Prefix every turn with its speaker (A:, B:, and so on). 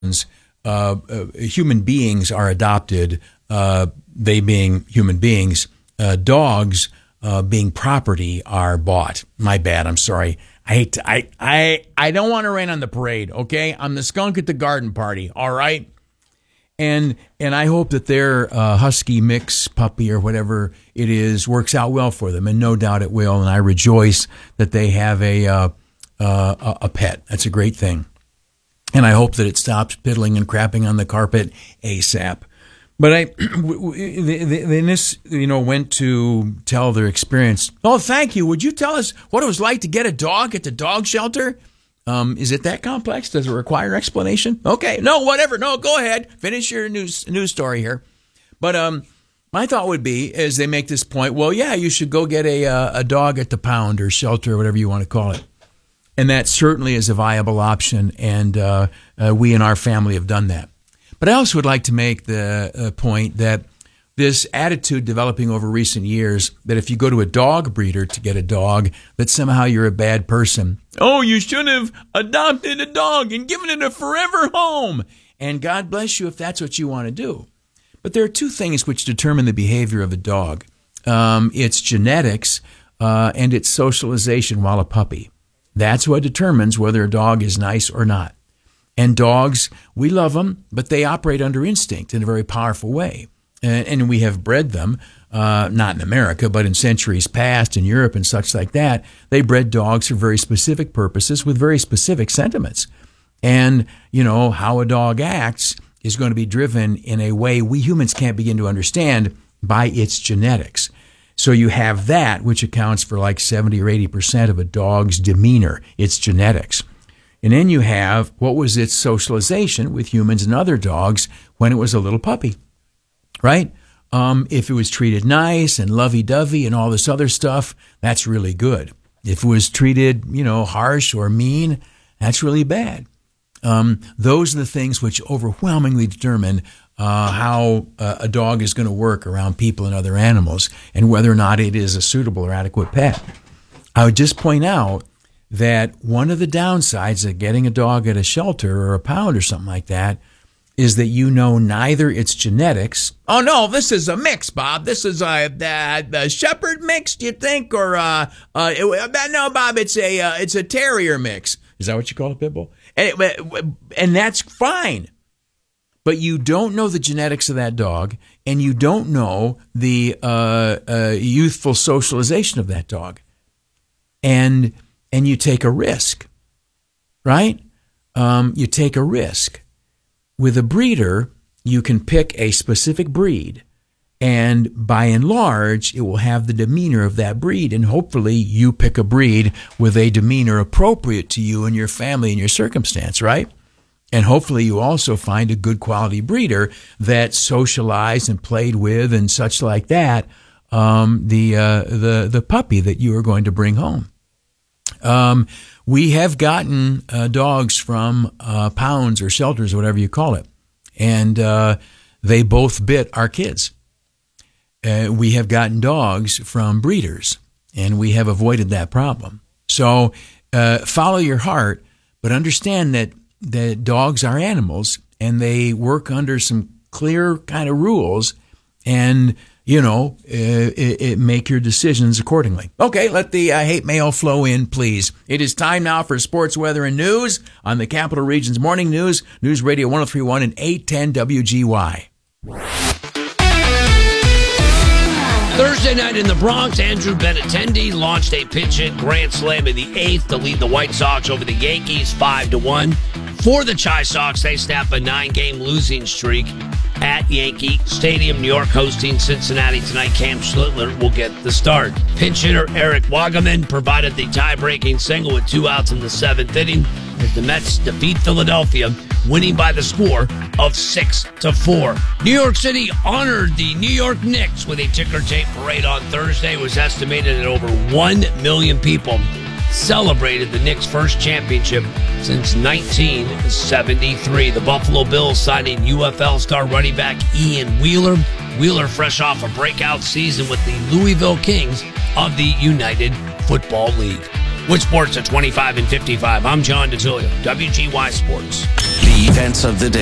A: human beings are adopted, they being human beings. Dogs, being property, are bought. My bad. I'm sorry. I don't want to rain on the parade. Okay, I'm the skunk at the garden party. All right. And I hope that their husky mix puppy or whatever it is works out well for them, and no doubt it will. And I rejoice that they have a pet. That's a great thing. And I hope that it stops piddling and crapping on the carpet ASAP. But they went to tell their experience. Oh, thank you. Would you tell us what it was like to get a dog at the dog shelter? Is it that complex? Does it require explanation? Okay. No, whatever. No, go ahead. Finish your news story here. But my thought would be, as they make this point, well, yeah, you should go get a dog at the pound or shelter or whatever you want to call it. And that certainly is a viable option, and we in our family have done that. But I also would like to make the point that this attitude developing over recent years, that if you go to a dog breeder to get a dog, that somehow you're a bad person. Oh, you should have adopted a dog and given it a forever home. And God bless you if that's what you want to do. But there are two things which determine the behavior of a dog. It's genetics and it's socialization while a puppy. That's what determines whether a dog is nice or not. And dogs, we love them, but they operate under instinct in a very powerful way. And we have bred them, not in America, but in centuries past, in Europe and such like that. They bred dogs for very specific purposes with very specific sentiments. And, how a dog acts is going to be driven in a way we humans can't begin to understand by its genetics. So you have that, which accounts for like 70 or 80% of a dog's demeanor, its genetics. And then you have what was its socialization with humans and other dogs when it was a little puppy, right? If it was treated nice and lovey-dovey and all this other stuff, that's really good. If it was treated, harsh or mean, that's really bad. Those are the things which overwhelmingly determine how a dog is going to work around people and other animals, and whether or not it is a suitable or adequate pet. I would just point out that one of the downsides of getting a dog at a shelter or a pound or something like that is that neither its genetics. Oh, no, this is a mix, Bob. This is a shepherd mix, do you think? Or, no, Bob, it's a terrier mix. Is that what you call a pit bull? And that's fine. But you don't know the genetics of that dog, and you don't know the youthful socialization of that dog. And you take a risk, right? You take a risk. With a breeder, you can pick a specific breed, and by and large, it will have the demeanor of that breed, and hopefully you pick a breed with a demeanor appropriate to you and your family and your circumstance, right? And hopefully you also find a good quality breeder that socialized and played with and such like that, the puppy that you are going to bring home. We have gotten dogs from pounds or shelters or whatever you call it, and they both bit our kids. We have gotten dogs from breeders, and we have avoided that problem. So follow your heart, but understand that dogs are animals, and they work under some clear kind of rules, and make your decisions accordingly. Okay, let the hate mail flow in, please. It is time now for sports, weather, and news on the Capital Region's Morning News, News Radio 103.1 and 810 WGY.
B: Thursday night in the Bronx, Andrew Benintendi launched a pitch-hit grand slam in the eighth to lead the White Sox over the Yankees 5-1. For the Chi Sox, they snap a 9-game losing streak at Yankee Stadium. New York hosting Cincinnati tonight. Cam Schlittler will get the start. Pinch hitter Eric Wagaman provided the tie-breaking single with 2 outs in the 7th inning as the Mets defeat Philadelphia, winning by the score of 6-4. New York City honored the New York Knicks with a ticker tape parade on Thursday. It was estimated that over 1 million people celebrated the Knicks' first championship since 1973. The Buffalo Bills signing UFL star running back Ian Wheeler. Wheeler fresh off a breakout season with the Louisville Kings of the United Football League. With sports at 25 and 55, I'm John DeTilio, WGY Sports.
C: The events of the day.